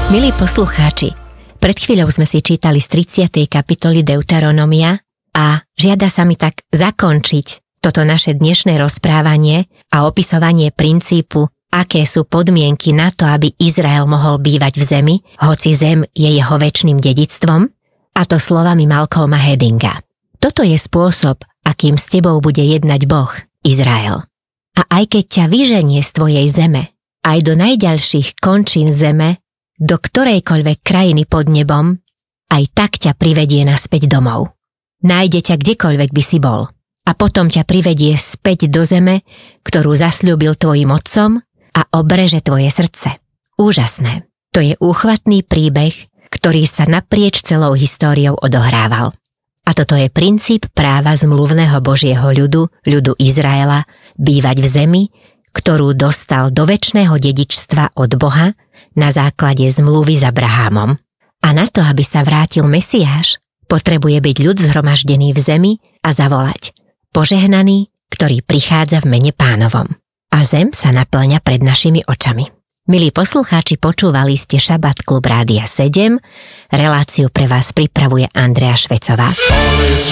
Milí poslucháči, pred chvíľou sme si čítali z 30. kapitoly Deuteronomia a žiada sa mi tak zakončiť toto naše dnešné rozprávanie a opisovanie princípu, aké sú podmienky na to, aby Izrael mohol bývať v zemi, hoci zem je jeho večným dedičstvom, a to slovami Malcolma Headinga. Toto je spôsob, akým s tebou bude jednať Boh, Izrael. A aj keď ťa vyženie z tvojej zeme, aj do najďalších končín zeme, do ktorejkoľvek krajiny pod nebom, aj tak ťa privedie naspäť domov. Nájde ťa kdekoľvek by si bol a potom ťa privedie späť do zeme, ktorú zasľúbil tvojim otcom a obreže tvoje srdce. Úžasné. To je úchvatný príbeh, ktorý sa naprieč celou históriou odohrával. A toto je princíp práva zmluvného Božieho ľudu Izraela, bývať v zemi, ktorú dostal do večného dedičstva od Boha na základe zmluvy s Abrahamom. A na to, aby sa vrátil Mesiáš, potrebuje byť ľud zhromaždený v zemi a zavolať: Požehnaný, ktorý prichádza v mene Pánovom. A zem sa naplňa pred našimi očami. Milí poslucháči, počúvali ste Šabat Klub Rádia 7. Reláciu pre vás pripravuje Andrea Švecová.